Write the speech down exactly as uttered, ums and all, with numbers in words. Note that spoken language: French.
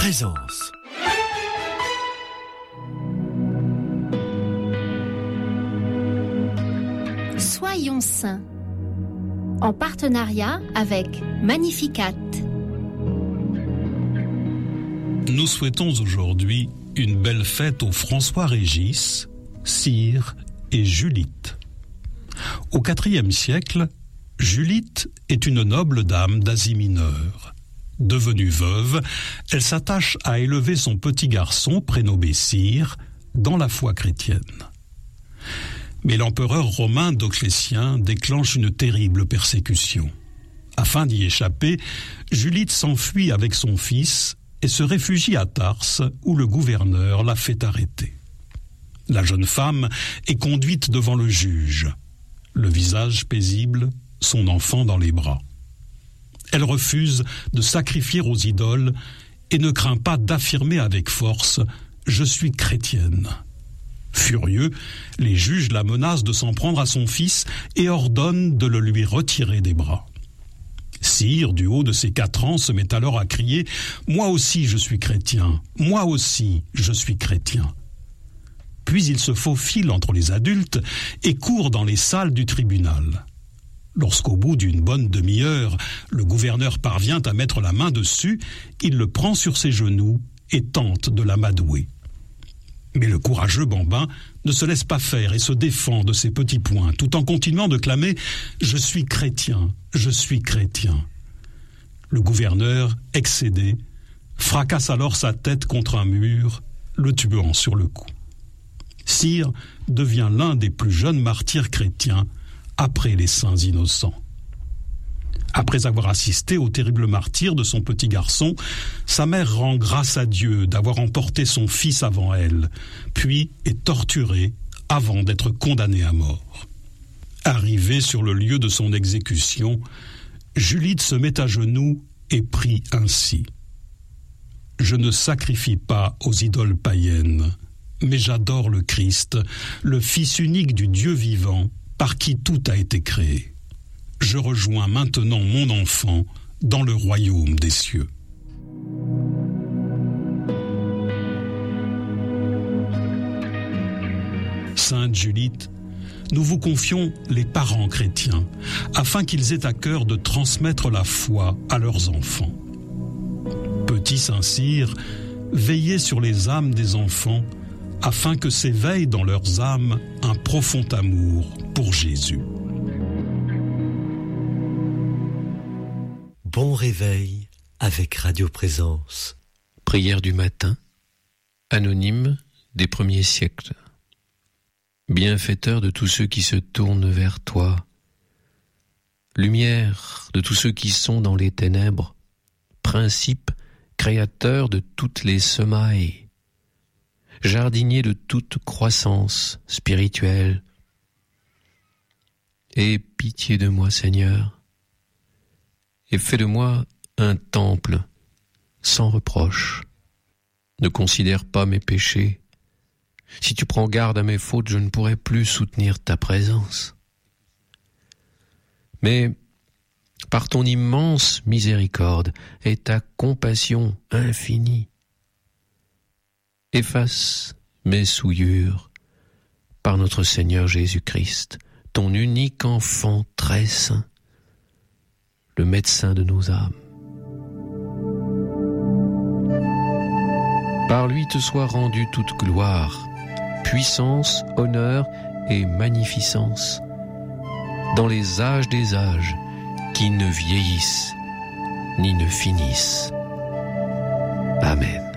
Présence. Soyons saints, en partenariat avec Magnificat. Nous souhaitons aujourd'hui une belle fête aux François-Régis, Cyr et Julite. Au quatrième siècle, Julite est une noble dame d'Asie mineure. Devenue veuve, elle s'attache à élever son petit garçon, prénommé Cyr, dans la foi chrétienne. Mais l'empereur romain Dioclétien déclenche une terrible persécution. Afin d'y échapper, Julite s'enfuit avec son fils et se réfugie à Tarse, où le gouverneur l'a fait arrêter. La jeune femme est conduite devant le juge, le visage paisible, son enfant dans les bras. Elle refuse de sacrifier aux idoles et ne craint pas d'affirmer avec force « Je suis chrétienne ». Furieux, les juges la menacent de s'en prendre à son fils et ordonnent de le lui retirer des bras. Cyr, du haut de ses quatre ans, se met alors à crier « Moi aussi je suis chrétien, moi aussi je suis chrétien ». Puis il se faufile entre les adultes et court dans les salles du tribunal. Lorsqu'au bout d'une bonne demi-heure, le gouverneur parvient à mettre la main dessus, il le prend sur ses genoux et tente de l'amadouer. Mais le courageux bambin ne se laisse pas faire et se défend de ses petits poings, tout en continuant de clamer « Je suis chrétien, je suis chrétien ». Le gouverneur, excédé, fracasse alors sa tête contre un mur, le tuant sur le coup. Cyr devient l'un des plus jeunes martyrs chrétiens après les saints innocents. Après avoir assisté au terrible martyre de son petit garçon, sa mère rend grâce à Dieu d'avoir emporté son fils avant elle, puis est torturée avant d'être condamnée à mort. Arrivée sur le lieu de son exécution, Julite se met à genoux et prie ainsi. « Je ne sacrifie pas aux idoles païennes, mais j'adore le Christ, le Fils unique du Dieu vivant, par qui tout a été créé. Je rejoins maintenant mon enfant dans le royaume des cieux. » Sainte Julite, nous vous confions les parents chrétiens, afin qu'ils aient à cœur de transmettre la foi à leurs enfants. Petit Saint Cyr, veillez sur les âmes des enfants, afin que s'éveille dans leurs âmes un profond amour pour Jésus. Bon réveil avec Radio Présence. Prière du matin, anonyme des premiers siècles. Bienfaiteur de tous ceux qui se tournent vers toi, lumière de tous ceux qui sont dans les ténèbres, principe créateur de toutes les semailles, jardinier de toute croissance spirituelle. Aie pitié de moi, Seigneur, et fais de moi un temple sans reproche. Ne considère pas mes péchés. Si tu prends garde à mes fautes, je ne pourrai plus soutenir ta présence. Mais par ton immense miséricorde et ta compassion infinie, efface mes souillures par notre Seigneur Jésus-Christ, ton unique enfant très saint, le médecin de nos âmes. Par lui te soit rendue toute gloire, puissance, honneur et magnificence, dans les âges des âges, qui ne vieillissent ni ne finissent. Amen.